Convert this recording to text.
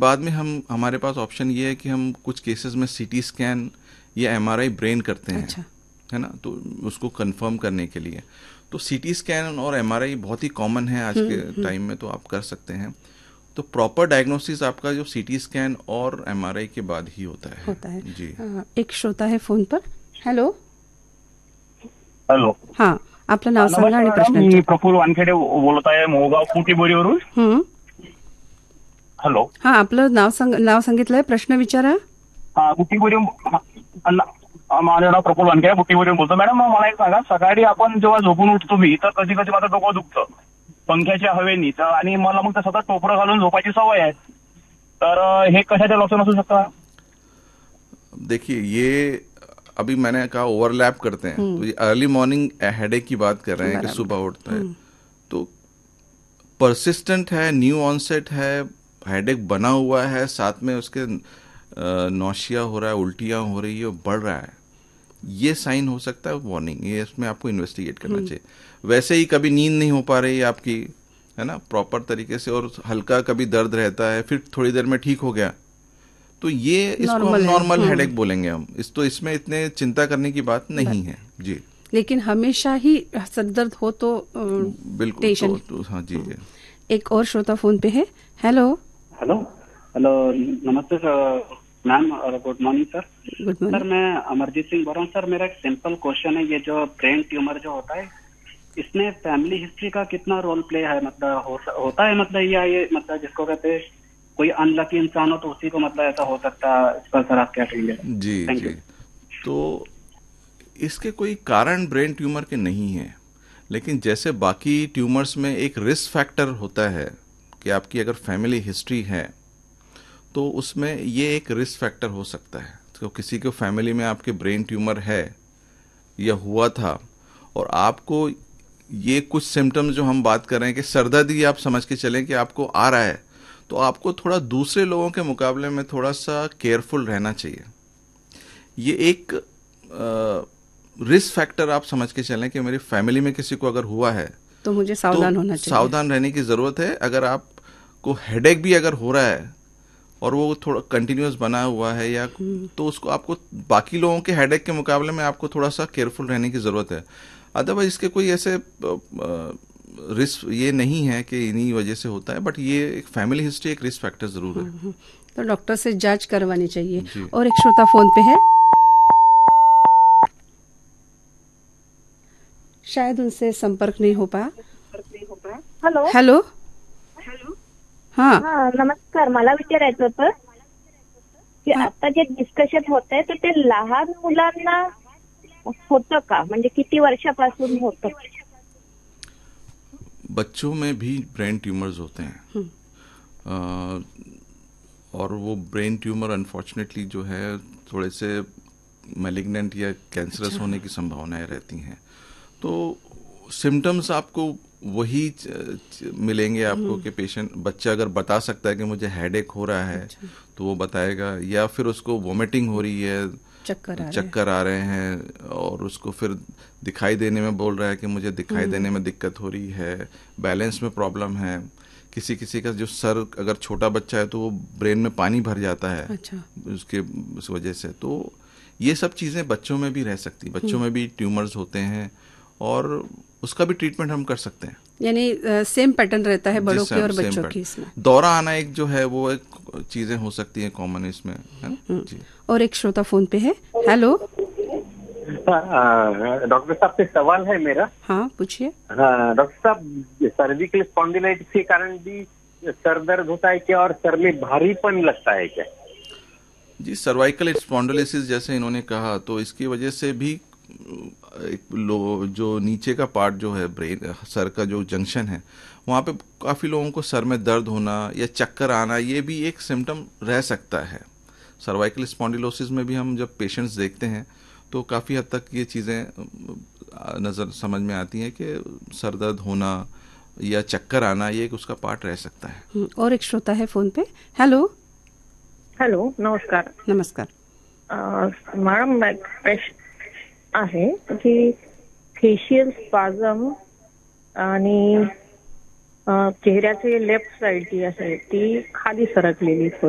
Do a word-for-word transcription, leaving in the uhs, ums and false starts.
बाद में हम हमारे पास ऑप्शन ये है कि हम कुछ केसेस में सीटी स्कैन या एमआरआई ब्रेन करते हैं। अच्छा। है ना, तो उसको कंफर्म करने के लिए तो सीटी स्कैन और एमआरआई बहुत ही कॉमन है आज के टाइम में, तो आप कर सकते हैं। तो प्रॉपर डायग्नोसिस आपका जो सीटी स्कैन और एमआरआई के बाद ही होता है। होता है जी। आ, एक श्रोता है फोन पर। हेलो हॅलो, हाँ, आपलं नाव सांगा आणि नमस्कार प्रश्न मॅडम, मी विचारा. प्रफुल्ल वानखेडे बोलत आहे, मोहगाव कुटीबोरीवरून. हं. हॅलो, हा, आपलं नाव सांग नाव सांगितलंय, प्रश्न विचारा. हा कुटीबोरी, माझं नाव प्रफुल्ल वानखेडे, कुटीबोरीवरून बोलतो. मॅडम मला एक सांगा, सकाळी आपण जेव्हा झोपून उठतो मी तर कधी कधी माझं डोकं दुखतं पंख्याच्या हवेनी, तर आणि मला मग सतत टोपरं घालून झोपायची सवय आहे, तर हे कशाच्या लक्षण असू शकतं? देखिए, ये अभी मैंने कहा ओवरलैप करते हैं, तो ये अर्ली मॉर्निंग हेडेक की बात कर रहे हैं कि सुबह उठता है, तो परसिस्टेंट है, न्यू ऑनसेट है, हेडेक बना हुआ है, साथ में उसके नौशिया हो रहा है, उल्टियां हो रही है, बढ़ रहा है, ये साइन हो सकता है वार्निंग, ये इसमें आपको इन्वेस्टिगेट करना चाहिए। वैसे ही कभी नींद नहीं हो पा रही है आपकी, है ना, प्रॉपर तरीके से, और हल्का कभी दर्द रहता है, फिर थोड़ी देर में ठीक हो गया, तो ये इसको हम नॉर्मल हेडेक बोलेंगे हम। इस तो इसमें इतने चिंता करने की बात नहीं है जी। लेकिन हमेशा ही सरदर्द हो तो बिल्कुल तो, तो हाँ जी। एक और श्रोता फोन पे है। हेलो हेलो हेलो नमस्ते sir, ma'am, good morning sir. Good morning sir, मैं अमरजीत सिंह बोल रहा हूँ सर। मेरा एक सिंपल क्वेश्चन है, ये जो ब्रेन ट्यूमर जो होता है, इसमें फैमिली हिस्ट्री का कितना रोल प्ले है, मतलब हो, होता है, मतलब या ये मतलब जिसको कहते हैं कोई अनलकी इंसान हो तो उसी को मतलब ऐसा हो सकता है, इस पर सर आप क्या कहेंगे? जी जी। तो इसके कोई कारण ब्रेन ट्यूमर के नहीं है, लेकिन जैसे बाकी ट्यूमर्स में एक रिस्क फैक्टर होता है कि आपकी अगर फैमिली हिस्ट्री है तो उसमें ये एक रिस्क फैक्टर हो सकता है। तो किसी को फैमिली में आपके ब्रेन ट्यूमर है या हुआ था और आपको ये कुछ सिम्टम्स जो हम बात कर रहे हैं कि सरदर्दी आप समझ के चलें कि आपको आ रहा है, तो आपको थोड़ा दूसरे लोगों के मुकाबले में थोड़ा सा केयरफुल रहना चाहिए। ये एक रिस्क फैक्टर आप समझ के चलें कि मेरी फैमिली में किसी को अगर हुआ है तो मुझे सावधान तो होना चाहिए, सावधान रहने की जरूरत है। अगर आपको हेडेक भी अगर हो रहा है और वो थोड़ा कंटिन्यूअस बना हुआ है या तो उसको आपको बाकी लोगों के हेडेक के मुकाबले में आपको थोड़ा सा केयरफुल रहने की जरूरत है। अदरवाइज इसके कोई ऐसे रिस्क ये नहीं है कि इन्हीं वजह से होता है, बट ये एक फैमिली हिस्ट्री एक रिस्क फैक्टर जरूर है, तो डॉक्टर से जांच करवानी चाहिए। और एक श्रोता फोन पे है, शायद उनसे संपर्क नहीं हो पाया। हॅलो हॅलो हा नमस्कार, मला विचारायचं होतं की आता जे डिस्कशन होत आहे तर ते लहान मुलांना होतं का, म्हणजे किती वर्षापासून होतं? बच्चों में भी ब्रेन ट्यूमर्स होते हैं, आ, और वो ब्रेन ट्यूमर अनफॉर्चुनेटली जो है थोड़े से मैलिग्नेंट या कैंसरस होने की संभावनाएं रहती हैं। तो सिम्टम्स आपको वही मिलेंगे आपको कि पेशेंट बच्चा अगर बता सकता है कि मुझे हेडेक हो रहा है तो वो बताएगा, या फिर उसको वोमिटिंग हो रही है, चक्कर आ चक्कर आ रहे हैं और उसको फिर दिखाई देने में बोल रहा है कि मुझे दिखाई देने में दिक्कत हो रही है, बैलेंस में प्रॉब्लम है। किसी किसी का जो सर अगर छोटा बच्चा है तो वो ब्रेन में पानी भर जाता है, अच्छा, उसके उस वजह से। तो ये सब चीज़ें बच्चों में भी रह सकती, बच्चों में भी ट्यूमर्स होते हैं और उसका भी ट्रीटमेंट हम कर सकते हैं। यानी सेम पैटर्न रहता है बड़ों के और बच्चों की इसमें। दौरा आना एक जो है वो एक चीजें हो सकती है कॉमन इसमें, है ना जी। और एक श्रोता फोन पे है। हेलो डॉक्टर साहब से सवाल है मेरा। हाँ पूछिए। हाँ डॉक्टर साहब, सर्विकल स्पॉन्डिलाइटिस के कारण भी सर दर्द होता है क्या, और सर में भारीपन लगता है क्या? जी, सर्वाइकल स्पॉन्डिलोसिस जैसे इन्होंने कहा, तो इसकी वजह से भी एक लो जो नीचे का पार्ट जो है ब्रेन सर का जो जंक्शन है वहाँ पे काफ़ी लोगों को सर में दर्द होना या चक्कर आना, ये भी एक सिम्टम रह सकता है। सर्वाइकल स्पॉन्डिलोसिस में भी हम जब पेशेंट्स देखते हैं तो काफ़ी हद तक ये चीज़ें नज़र समझ में आती हैं कि सर दर्द होना या चक्कर आना ये एक उसका पार्ट रह सकता है। और एक श्रोता है फोन पे। हेलो हॅलो नमस्कार। नमस्कार मॅडम, प्रश्न आहे की फेशियल स्पाझम आणि चेहऱ्याचे लेफ्ट साइड जी आहे ती खाली सरकलेली